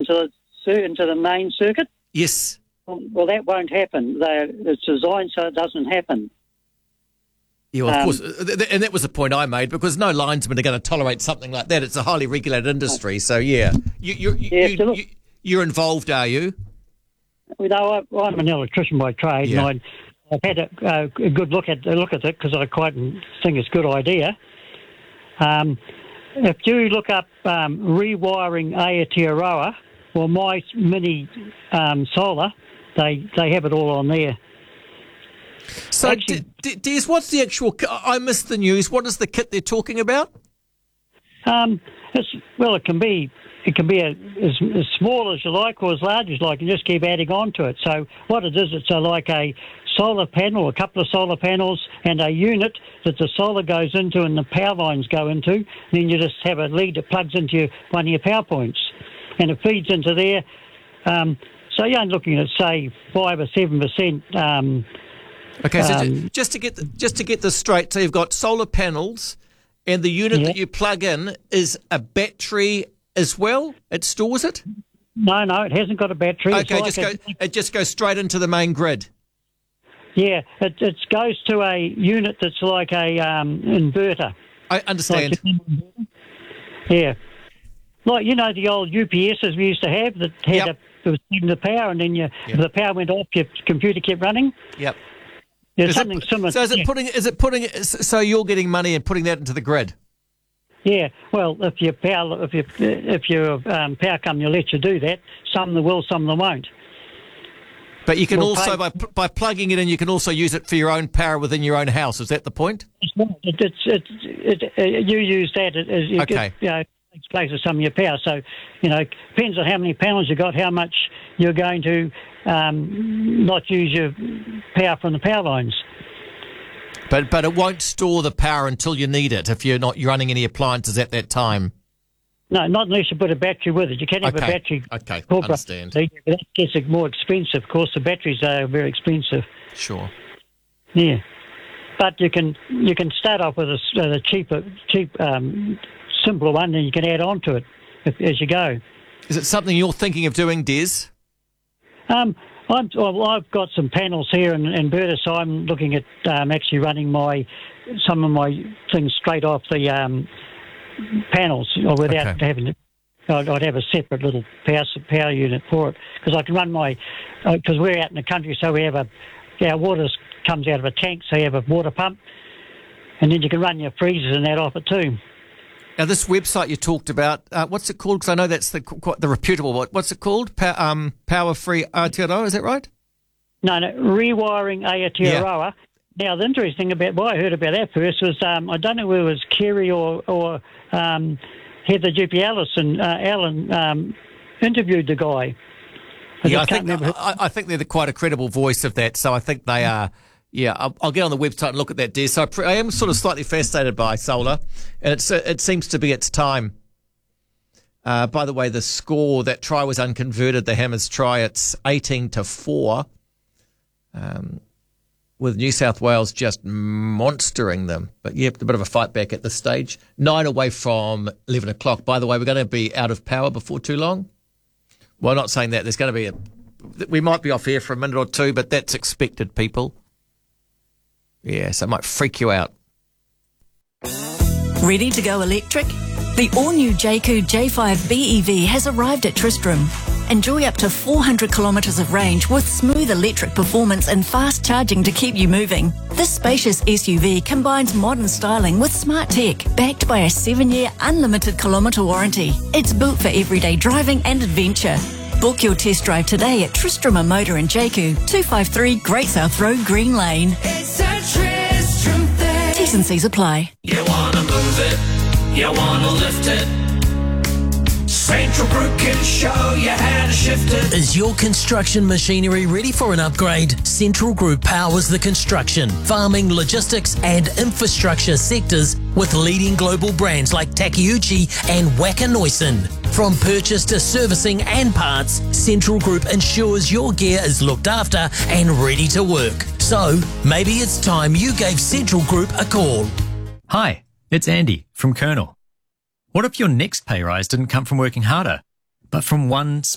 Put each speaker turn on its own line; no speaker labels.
into the main circuit.
Yes.
Well, that won't happen. It's designed so it doesn't happen.
Yeah, well, of course. And that was the point I made, because no linesmen are going to tolerate something like that. It's a highly regulated industry. So, yeah. You're involved, are you?
You know, I'm an electrician by trade, and I've had a good look at it because I quite think it's a good idea. If you look up rewiring Aotearoa, well, my mini solar, they have it all on there.
So, Des, what's the actual... I missed the news. What is the kit they're talking about?
It can be as small as you like or as large as you like. You just keep adding on to it. So what it is, it's like a solar panel, a couple of solar panels, and a unit that the solar goes into and the power lines go into. And then you just have a lead that plugs into one of your power points, and it feeds into there. So you're looking at, say, 5 or 7%.
Okay, so just to get this straight, so you've got solar panels, and the unit that you plug in is a battery as well? It stores it?
No, it hasn't got a battery.
Okay, it just goes straight into the main grid.
Yeah, it goes to a unit that's like a inverter.
I understand.
Yeah. Like, you know, the old UPSs we used to have that had it was feeding the power, and then if the power went off, your computer kept running?
Yep.
There's something similar.
So so you're getting money and putting that into the grid?
Yeah, well, if your power company will let you do that, some they will, some they won't.
But you can by plugging it in, you can also use it for your own power within your own house. Is that the point?
You use that as you takes place of some of your power. So, depends on how many panels you got, how much you're going to not use your power from the power lines.
But it won't store the power until you need it if you're not running any appliances at that time.
No, not unless you put a battery with it. You can have a battery.
Okay, understand.
That gets more expensive. Of course, the batteries are very expensive.
Sure.
Yeah, but you can start off with a cheap, simpler one, and you can add on to it as you go.
Is it something you're thinking of doing, Des?
I've got some panels here in Berta, so I'm looking at actually running some of my things straight off the panels without having it. I'd have a separate little power unit for it, because I can run because we're out in the country, so we have our water comes out of a tank, so you have a water pump, and then you can run your freezers and that off it too.
Now, this website you talked about, what's it called? Because I know that's the reputable one. What's it called? Power Free Aotearoa, is that right? No,
Rewiring Aotearoa. Yeah. Now, the interesting about why I heard about that first was, I don't know whether it was Kerry or Heather Dupuy-Ellis, and Alan interviewed the guy.
I think they're quite a credible voice of that, so I think they are. Yeah, I'll get on the website and look at that, Des. So I am sort of slightly fascinated by solar, and it seems to be its time. By the way, the score, that try was unconverted, the Hammers try. It's 18-4, with New South Wales just monstering them. But, yeah, a bit of a fight back at this stage. 9 away from 11 o'clock. By the way, we're going to be out of power before too long. Well, I'm not saying that. There's going to be we might be off air for a minute or two, but that's expected, people. Yeah, so it might freak you out.
Ready to go electric? The all-new Jayco J5 BEV has arrived at Tristram. Enjoy up to 400 kilometres of range with smooth electric performance and fast charging to keep you moving. This spacious SUV combines modern styling with smart tech, backed by a 7-year unlimited kilometre warranty. It's built for everyday driving and adventure. Book your test drive today at Tristram Motor in Jayco, 253 Great South Road, Green Lane.
It's a Tristram thing.
T's and C's apply.
You wanna move it, you wanna lift it. Central Group can show you how to shift it.
Is your construction machinery ready for an upgrade? Central Group powers the construction, farming, logistics and infrastructure sectors with leading global brands like Takeuchi and Wacker Neuson. From purchase to servicing and parts, Central Group ensures your gear is looked after and ready to work. So, maybe it's time you gave Central Group a call.
Hi, it's Andy from Colonel. What if your next pay rise didn't come from working harder, but from one